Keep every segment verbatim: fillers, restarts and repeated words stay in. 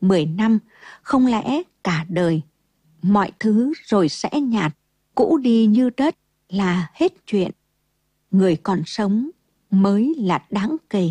mười năm, không lẽ cả đời. Mọi thứ rồi sẽ nhạt, cũ đi như đất là hết chuyện. Người còn sống mới là đáng kể.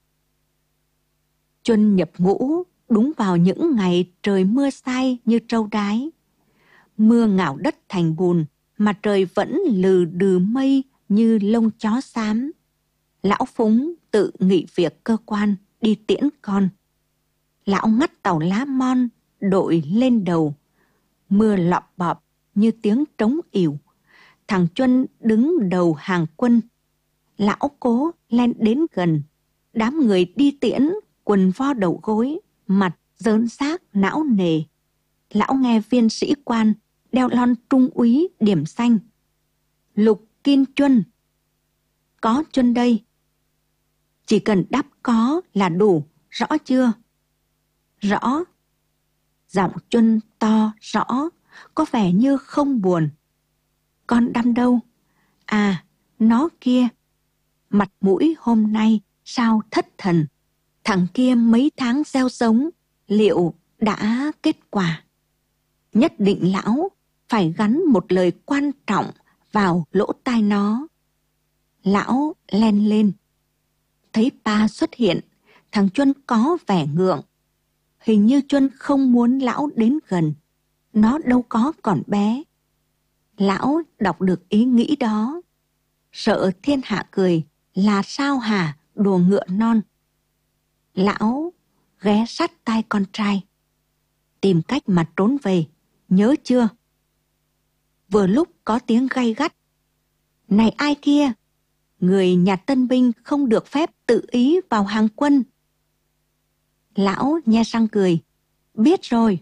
Chuân nhập ngũ đúng vào những ngày trời mưa say như trâu đái. Mưa ngảo đất thành bùn mà trời vẫn lừ đừ mây như lông chó xám. Lão Phúng tự nghỉ việc cơ quan đi tiễn con. Lão ngắt tàu lá mon đội lên đầu. Mưa lọp bọp như tiếng trống ỉu. Thằng Chuân đứng đầu hàng quân. Lão cố len đến gần. Đám người đi tiễn quần vo đầu gối, mặt dớn xác não nề. Lão nghe viên sĩ quan đeo lon trung úy điểm xanh. Lục Kim Chuân. Có Chuân đây. Chỉ cần đáp có là đủ, rõ chưa? Rõ. Giọng Chuân to rõ, có vẻ như không buồn. Con đâm đâu? À, nó kia. Mặt mũi hôm nay sao thất thần? Thằng kia mấy tháng gieo giống, liệu đã kết quả? Nhất định lão phải gắn một lời quan trọng vào lỗ tai nó. Lão len lên. Thấy ba xuất hiện, thằng Chuân có vẻ ngượng. Hình như Chuân không muốn lão đến gần. Nó đâu có còn bé. Lão đọc được ý nghĩ đó. Sợ thiên hạ cười là sao hả, đùa ngựa non. Lão ghé sát tai con trai. Tìm cách mà trốn về, nhớ chưa? Vừa lúc có tiếng gay gắt. Này ai kia? Người nhà tân binh không được phép tự ý vào hàng quân. Lão nhe răng cười. Biết rồi.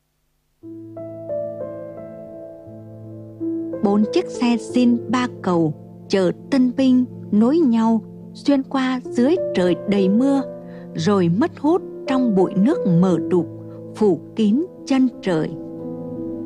Bốn chiếc xe zin ba cầu chở tân binh nối nhau xuyên qua dưới trời đầy mưa, rồi mất hút trong bụi nước mờ đục phủ kín chân trời.